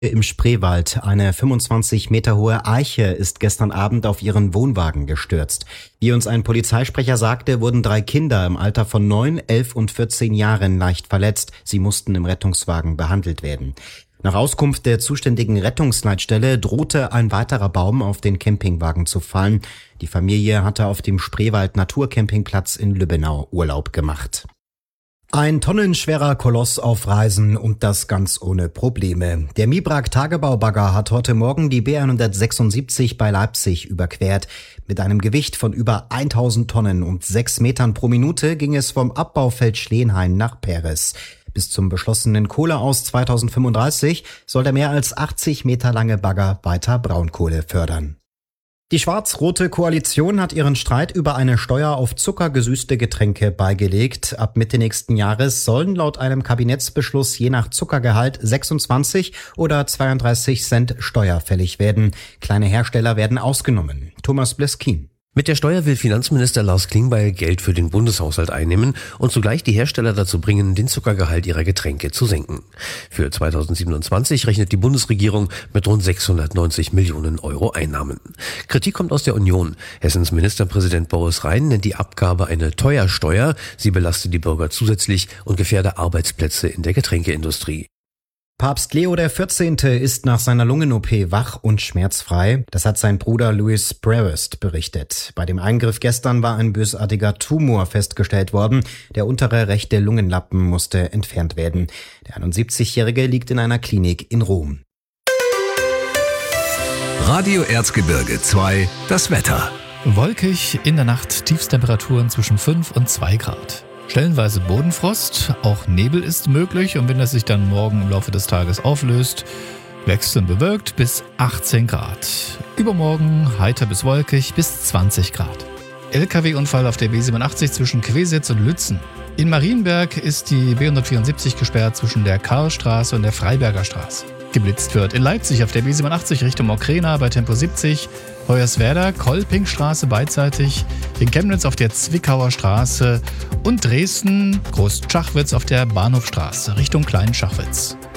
Im Spreewald. Eine 25 Meter hohe Eiche ist gestern Abend auf ihren Wohnwagen gestürzt. Wie uns ein Polizeisprecher sagte, wurden 3 Kinder im Alter von 9, 11 und 14 Jahren leicht verletzt. Sie mussten im Rettungswagen behandelt werden. Nach Auskunft der zuständigen Rettungsleitstelle drohte ein weiterer Baum auf den Campingwagen zu fallen. Die Familie hatte auf dem Spreewald Naturcampingplatz in Lübbenau Urlaub gemacht. Ein tonnenschwerer Koloss auf Reisen und das ganz ohne Probleme. Der Mibrak Tagebaubagger hat heute Morgen die B176 bei Leipzig überquert. Mit einem Gewicht von über 1000 Tonnen und 6 Metern pro Minute ging es vom Abbaufeld Schleenhain nach Peres. Bis zum beschlossenen Kohleaus 2035 soll der mehr als 80 Meter lange Bagger weiter Braunkohle fördern. Die schwarz-rote Koalition hat ihren Streit über eine Steuer auf zuckergesüßte Getränke beigelegt. Ab Mitte nächsten Jahres sollen laut einem Kabinettsbeschluss je nach Zuckergehalt 26 oder 32 Cent steuerfällig werden. Kleine Hersteller werden ausgenommen. Thomas Bleskin. Mit der Steuer will Finanzminister Lars Klingbeil Geld für den Bundeshaushalt einnehmen und zugleich die Hersteller dazu bringen, den Zuckergehalt ihrer Getränke zu senken. Für 2027 rechnet die Bundesregierung mit rund 690 Millionen Euro Einnahmen. Kritik kommt aus der Union. Hessens Ministerpräsident Boris Rhein nennt die Abgabe eine Teuersteuer. Sie belaste die Bürger zusätzlich und gefährde Arbeitsplätze in der Getränkeindustrie. Papst Leo XIV. Ist nach seiner Lungen-OP wach und schmerzfrei. Das hat sein Bruder Louis Prevost berichtet. Bei dem Eingriff gestern war ein bösartiger Tumor festgestellt worden. Der untere rechte Lungenlappen musste entfernt werden. Der 71-Jährige liegt in einer Klinik in Rom. Radio Erzgebirge 2, das Wetter. Wolkig, in der Nacht Tiefstemperaturen zwischen 5 und 2 Grad. Stellenweise Bodenfrost, auch Nebel ist möglich und wenn das sich dann morgen im Laufe des Tages auflöst, wechselnd bewölkt bis 18 Grad. Übermorgen heiter bis wolkig bis 20 Grad. LKW-Unfall auf der B87 zwischen Quesitz und Lützen. In Marienberg ist die B174 gesperrt zwischen der Karlstraße und der Freiberger Straße. Geblitzt wird in Leipzig auf der B87 Richtung Okrena bei Tempo 70, Hoyerswerda, Kolpingstraße beidseitig, in Chemnitz auf der Zwickauer Straße und Dresden, Großschachwitz auf der Bahnhofstraße Richtung Klein Schachwitz.